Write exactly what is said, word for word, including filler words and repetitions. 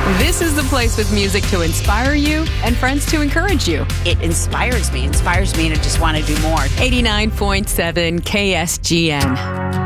This is the place with music to inspire you and friends to encourage you. It inspires me, inspires me to just want to do more. eighty-nine point seven K S G N.